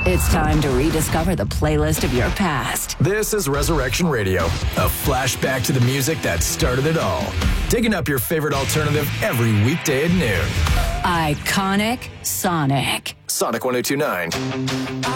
It's time to rediscover the playlist of your past. This is Resurrection Radio, a flashback to the music that started it all. Digging up your favorite alternative every weekday at noon. Iconic Sonic. Sonic 102.9.